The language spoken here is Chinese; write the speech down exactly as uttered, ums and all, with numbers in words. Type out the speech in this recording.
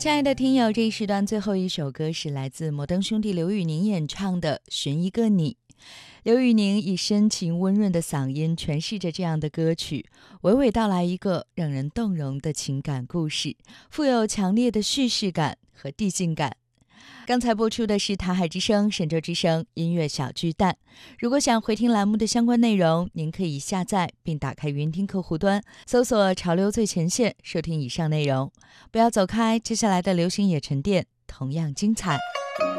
亲爱的听友，这一时段最后一首歌是来自摩登兄弟刘宇宁演唱的《寻一个你》。刘宇宁以深情温润的嗓音诠释着这样的歌曲，娓娓道来一个让人动容的情感故事，富有强烈的叙事感和递进感。刚才播出的是台海之声、神州之声音乐小巨蛋。如果想回听栏目的相关内容，您可以下载并打开云听客户端，搜索潮流最前线，收听以上内容。不要走开，接下来的流行也沉淀同样精彩。